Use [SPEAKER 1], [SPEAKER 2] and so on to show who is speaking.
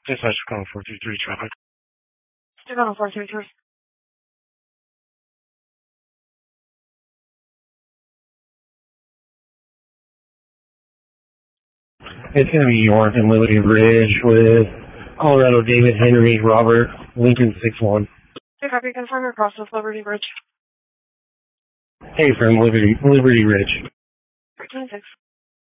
[SPEAKER 1] Dispatch calling 423 traffic.
[SPEAKER 2] Stick on 433.
[SPEAKER 1] It's going to be York and Liberty Bridge with Colorado David Henry Robert Lincoln 61.
[SPEAKER 2] Okay, copy. Confirm your cross with Liberty Bridge.
[SPEAKER 1] Hey, from Liberty Ridge.
[SPEAKER 2] 13-6.